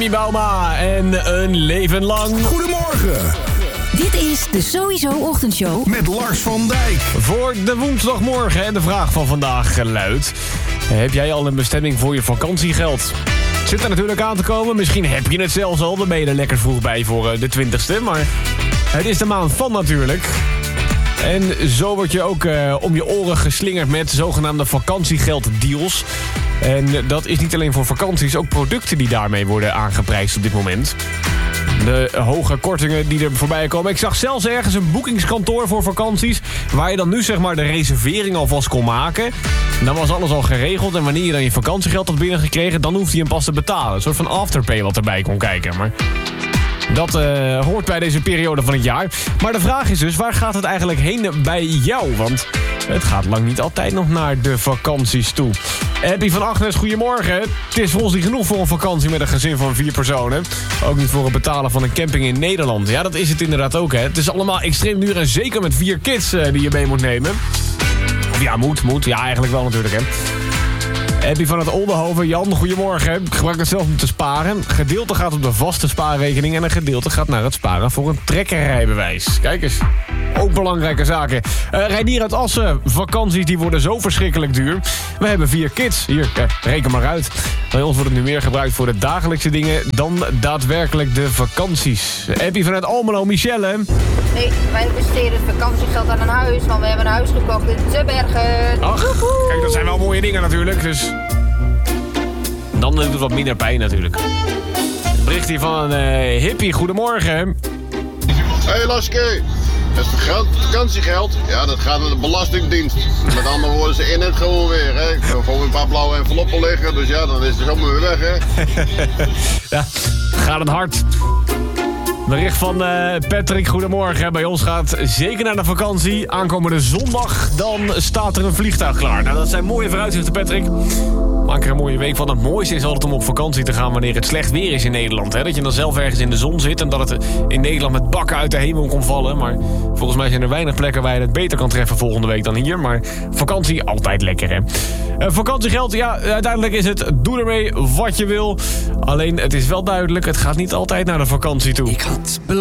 Demi Bauma en Een Leven Lang. Goedemorgen. Dit is de Sowieso Ochtendshow Met Lars van Dijk. Voor de woensdagmorgen en de vraag van vandaag luidt: heb jij al een bestemming voor je vakantiegeld? Zit er natuurlijk aan te komen. Misschien heb je het zelfs al. Dan ben je er lekker vroeg bij voor de 20ste. Maar het is de maand van natuurlijk. En zo word je ook om je oren geslingerd met zogenaamde vakantiegelddeals. En dat is niet alleen voor vakanties, ook producten die daarmee worden aangeprijsd op dit moment. De hoge kortingen die er voorbij komen. Ik zag zelfs ergens een boekingskantoor voor vakanties, waar je dan nu zeg maar de reservering alvast kon maken. Dan was alles al geregeld en wanneer je dan je vakantiegeld had binnengekregen, dan hoefde je hem pas te betalen. Een soort van afterpay wat erbij kon kijken. Maar dat hoort bij deze periode van het jaar. Maar de vraag is dus, waar gaat het eigenlijk heen bij jou? Want het gaat lang niet altijd nog naar de vakanties toe. Happy van Agnes, goedemorgen. Het is volgens niet genoeg voor een vakantie met een gezin van 4 personen. Ook niet voor het betalen van een camping in Nederland. Ja, dat is het inderdaad ook, hè. Het is allemaal extreem duur en zeker met 4 kids die je mee moet nemen. Of ja, moet. Ja, eigenlijk wel natuurlijk, hè. Happy van het Oldenhoven, Jan, goedemorgen. Ik gebruik het zelf om te sparen. Een gedeelte gaat op de vaste spaarrekening en een gedeelte gaat naar het sparen voor een trekkerrijbewijs. Kijk eens, ook belangrijke zaken. Reinier uit Assen, vakanties die worden zo verschrikkelijk duur. We hebben 4 kids. Hier, reken maar uit. Bij ons wordt het nu meer gebruikt voor de dagelijkse dingen dan daadwerkelijk de vakanties. Happy vanuit Almelo, Michelle. Nee, wij besteden het vakantiegeld aan een huis, want we hebben een huis gekocht in Tebergen. Ach, kijk, dat zijn wel mooie dingen natuurlijk, dus dan doet het wat minder pijn natuurlijk. Een bericht hier van Hippie, goedemorgen. Hey Laske, dat is vakantiegeld. Ja, dat gaat naar de Belastingdienst. Met andere woorden, ze in het gewoon weer, hè. Ik heb gewoon een paar blauwe enveloppen liggen, dus ja, dan is het zomaar weer weg, hè. Ja, gaat het hard. Bericht van Patrick, goedemorgen. Bij ons gaat zeker naar de vakantie. Aankomende zondag, dan staat er een vliegtuig klaar. Nou, dat zijn mooie vooruitzichten, Patrick. Maak er een mooie week van. Het mooiste is altijd om op vakantie te gaan wanneer het slecht weer is in Nederland. Hè? Dat je dan zelf ergens in de zon zit en dat het in Nederland met bakken uit de hemel kon vallen. Maar volgens mij zijn er weinig plekken waar je het beter kan treffen volgende week dan hier. Maar vakantie, altijd lekker, hè. Vakantiegeld, ja, uiteindelijk is het doe ermee wat je wil. Alleen, het is wel duidelijk, het gaat niet altijd naar de vakantie toe. Ik had